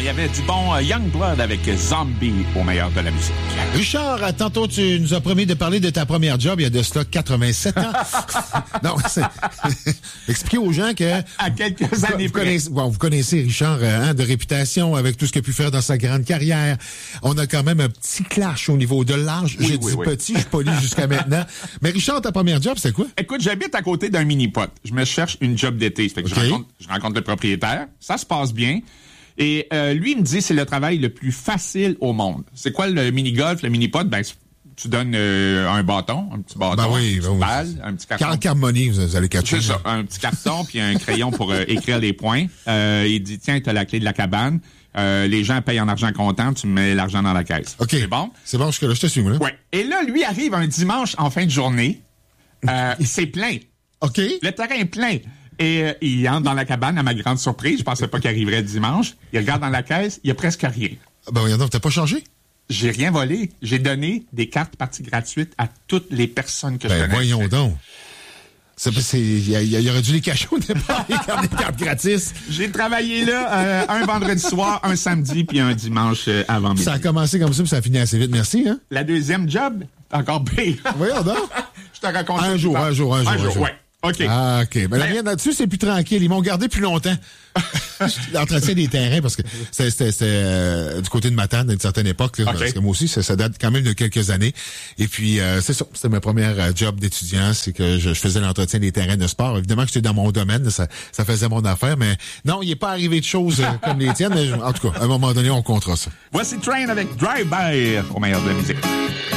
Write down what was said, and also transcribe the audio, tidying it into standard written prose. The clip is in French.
il y avait du bon Youngblood avec Zombie au meilleur de la musique. Richard, tantôt, tu nous as promis de parler de ta première job il y a de cela 87 ans. Non, expliquez aux gens que... À quelques années près. Vous connaissez Richard de réputation avec tout ce qu'il a pu faire dans sa grande carrière. On a quand même un petit clash au niveau de l'âge. Oui, J'ai dit petit, je suis poli jusqu'à maintenant. Mais Richard, ta première job, c'était quoi? Écoute, j'habite à côté d'un mini-pot. Je me cherche une job d'été. Fait que je rencontre le propriétaire. Ça se passe bien. Et lui, il me dit c'est le travail le plus facile au monde. C'est quoi le mini-golf, le mini-pot? Ben, tu donnes un bâton, un petit bâton, une petite balle, un petit carton. Carmonie, vous allez catcher. C'est ça, un petit carton puis un crayon pour écrire les points. Il dit, tiens, t'as la clé de la cabane. Les gens payent en argent comptant, tu mets l'argent dans la caisse. OK. C'est bon? C'est bon, jusque-là, je te suis, là. Ouais. Et là, lui arrive un dimanche en fin de journée. C'est plein. OK. Le terrain est plein. Et il entre dans la cabane, à ma grande surprise. Je pensais pas qu'il arriverait dimanche. Il regarde dans la caisse, il y a presque rien. Ben, regardons, t'as pas changé? J'ai rien volé. J'ai donné des cartes parties gratuites à toutes les personnes que je connais. Voyons donc. Il aurait dû les cacher au départ, les cartes gratis. J'ai travaillé là un vendredi soir, un samedi, puis un dimanche avant midi. Ça a commencé comme ça, puis ça a fini assez vite. Merci, hein? La deuxième job, encore pire. Voyons donc. Je te raconte Un jour. Ouais. OK. Ah, OK. Ben, la mienne là-dessus, c'est plus tranquille. Ils m'ont gardé plus longtemps. L'entretien des terrains, parce que c'était du côté de Matane à une certaine époque. Là, parce que moi aussi, ça date quand même de quelques années. Et puis, c'est ça. C'était ma première job d'étudiant. C'est que je faisais l'entretien des terrains de sport. Évidemment que j'étais dans mon domaine. Ça faisait mon affaire. Mais non, il n'est pas arrivé de choses comme les tiennes. Mais en tout cas, à un moment donné, on comptera ça. Voici Train avec Drive-By au meilleur de la musique.